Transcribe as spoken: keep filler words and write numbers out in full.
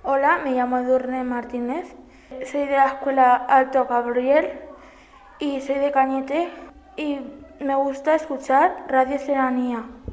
Hola, me llamo Edurne Martínez, soy de la Escuela Alto Gabriel y soy de Cañete y me gusta escuchar Radio Seranía.